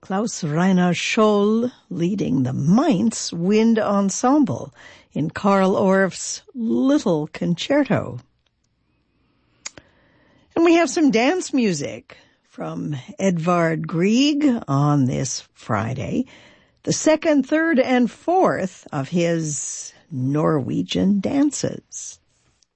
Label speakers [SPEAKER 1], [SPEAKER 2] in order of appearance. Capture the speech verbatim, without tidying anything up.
[SPEAKER 1] Klaus Rainer Scholl leading the Mainz Wind Ensemble in Carl Orff's Little Concerto. And we have some dance music from Edvard Grieg on this Friday, the second, third, and fourth of his Norwegian dances.